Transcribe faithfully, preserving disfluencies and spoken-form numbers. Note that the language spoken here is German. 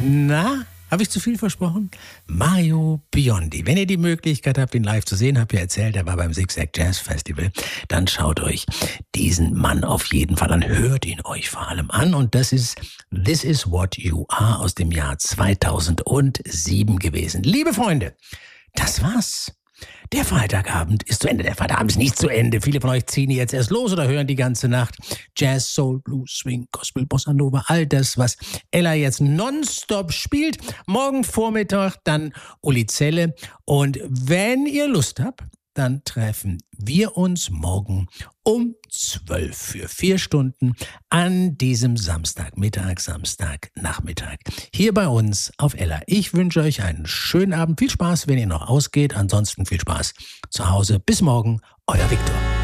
Na, habe ich zu viel versprochen? Mario Biondi. Wenn ihr die Möglichkeit habt, ihn live zu sehen, habt ihr erzählt, er war beim Zigzag Jazz Festival, dann schaut euch diesen Mann auf jeden Fall an. Hört ihn euch vor allem an. Und das ist This Is What You Are aus dem Jahr zweitausendsieben gewesen. Liebe Freunde, das war's. Der Freitagabend ist zu Ende. Der Freitagabend ist nicht zu Ende. Viele von euch ziehen jetzt erst los oder hören die ganze Nacht Jazz, Soul, Blues, Swing, Gospel, Bossa Nova, all das, was Ella jetzt nonstop spielt. Morgen Vormittag dann Uli Zelle. Und wenn ihr Lust habt, dann treffen wir uns morgen um zwölf für vier Stunden an diesem Samstagmittag, Samstagnachmittag hier bei uns auf Ella. Ich wünsche euch einen schönen Abend. Viel Spaß, wenn ihr noch ausgeht. Ansonsten viel Spaß zu Hause. Bis morgen, euer Viktor.